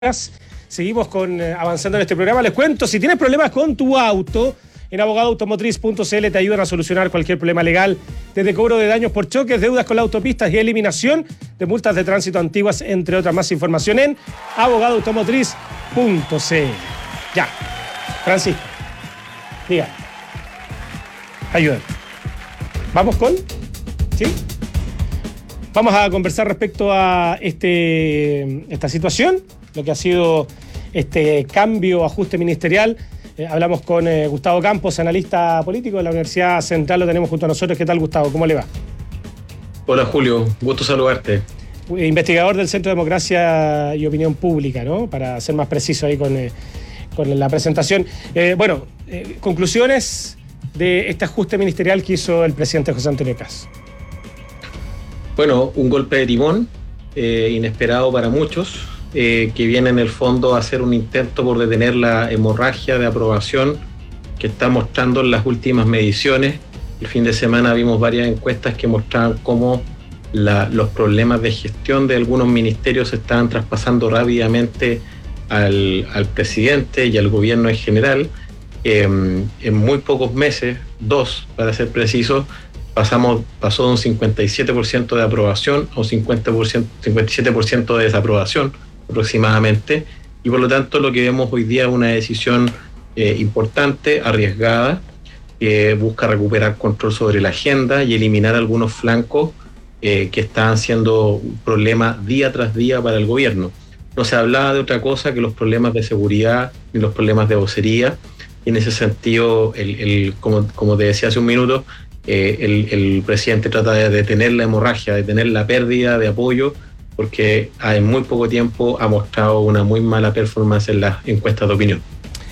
Seguimos avanzando en este programa. Les cuento, si tienes problemas con tu auto, en abogadoautomotriz.cl te ayudan a solucionar cualquier problema legal, desde cobro de daños por choques, deudas con las autopistas y eliminación de multas de tránsito antiguas, entre otras. Más información en abogadoautomotriz.cl. Ya, Francisco, diga, ayuda. ¿Vamos con? ¿Sí? Vamos a conversar respecto a esta situación, lo que ha sido este cambio, ajuste ministerial. Hablamos con Gustavo Campos, analista político de la Universidad Central, lo tenemos junto a nosotros. ¿Qué tal, Gustavo? ¿Cómo le va? Hola, Julio, gusto saludarte. Investigador del Centro de Democracia y Opinión Pública, ¿no? Para ser más preciso ahí con la presentación. Conclusiones de este ajuste ministerial que hizo el presidente José Antonio Kast. Bueno, un golpe de timón, inesperado para muchos, que viene en el fondo a hacer un intento por detener la hemorragia de aprobación que está mostrando en las últimas mediciones. El fin de semana vimos varias encuestas que mostraban cómo los problemas de gestión de algunos ministerios se estaban traspasando rápidamente al presidente y al gobierno en general. En muy pocos meses, 2 para ser precisos, pasó de un 57% de aprobación a un 57% de desaprobación aproximadamente, y por lo tanto lo que vemos hoy día es una decisión importante, arriesgada, que busca recuperar control sobre la agenda y eliminar algunos flancos que estaban siendo un problema día tras día para el gobierno. No se hablaba de otra cosa que los problemas de seguridad y los problemas de vocería, y en ese sentido, como te decía hace un minuto, el presidente trata de detener la hemorragia, de detener la pérdida de apoyo, porque en muy poco tiempo ha mostrado una muy mala performance en las encuestas de opinión.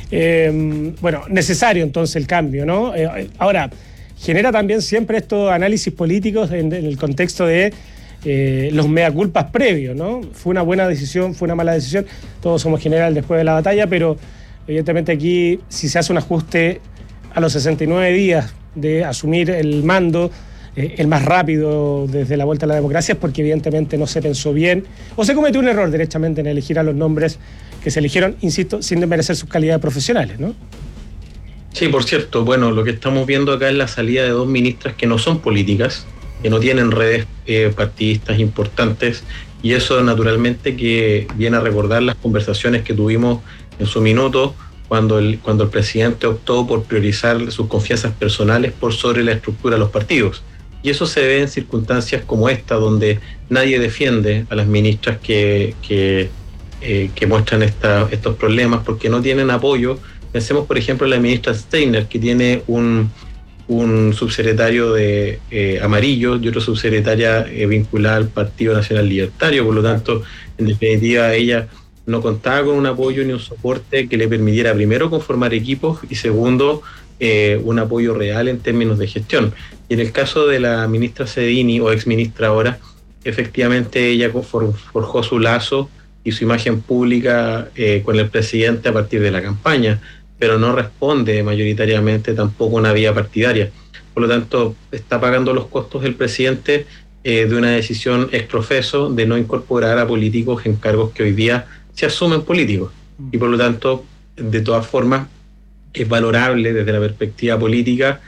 Necesario entonces el cambio, ¿no? Ahora, genera también siempre estos análisis políticos en el contexto de los mea culpas previos, ¿no? Fue una buena decisión, fue una mala decisión, todos somos general después de la batalla, pero evidentemente aquí, si se hace un ajuste a los 69 días de asumir el mando, el más rápido desde la vuelta a la democracia, es porque evidentemente no se pensó bien o se cometió un error derechamente en elegir a los nombres que se eligieron, insisto, sin desmerecer sus calidades profesionales, ¿no? Sí, por cierto, bueno, lo que estamos viendo acá es la salida de 2 ministras que no son políticas, que no tienen redes partidistas importantes, y eso naturalmente que viene a recordar las conversaciones que tuvimos en su minuto cuando el presidente optó por priorizar sus confianzas personales por sobre la estructura de los partidos. Y eso se ve en circunstancias como esta, donde nadie defiende a las ministras que muestran estos problemas porque no tienen apoyo. Pensemos, por ejemplo, en la ministra Steiner, que tiene un subsecretario de amarillo y otro subsecretaria vinculada al Partido Nacional Libertario. Por lo tanto, en definitiva, ella no contaba con un apoyo ni un soporte que le permitiera, primero, conformar equipos y, segundo, un apoyo real en términos de gestión. Y en el caso de la ministra Cedini, o exministra ahora, efectivamente ella forjó su lazo y su imagen pública con el presidente a partir de la campaña, pero no responde mayoritariamente tampoco a una vía partidaria. Por lo tanto, está pagando los costos el presidente de una decisión ex profeso de no incorporar a políticos en cargos que hoy día se asumen políticos. Y por lo tanto, de todas formas, es valorable desde la perspectiva política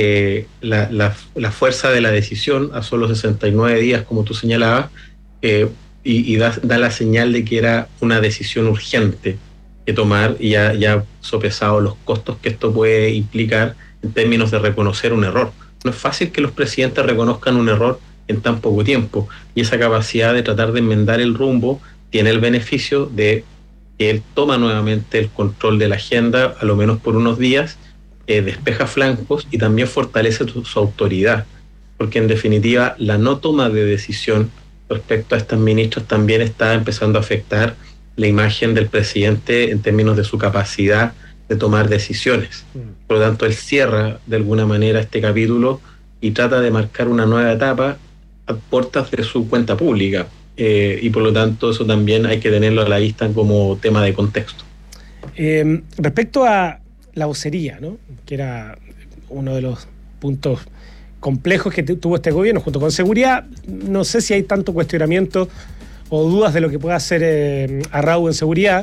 la fuerza de la decisión a solo 69 días, como tú señalabas, y da la señal de que era una decisión urgente que tomar, y ya sopesado los costos que esto puede implicar en términos de reconocer un error. No es fácil que los presidentes reconozcan un error en tan poco tiempo, y esa capacidad de tratar de enmendar el rumbo tiene el beneficio de que él toma nuevamente el control de la agenda, a lo menos por unos días, despeja flancos y también fortalece su autoridad, porque en definitiva la no toma de decisión respecto a estas ministras también está empezando a afectar la imagen del presidente en términos de su capacidad de tomar decisiones. Por lo tanto, él cierra de alguna manera este capítulo y trata de marcar una nueva etapa a puertas de su cuenta pública. Y por lo tanto eso también hay que tenerlo a la vista como tema de contexto. Respecto a la vocería, ¿no?, que era uno de los puntos complejos que tuvo este gobierno junto con seguridad, no sé si hay tanto cuestionamiento o dudas de lo que pueda hacer Arrau en seguridad.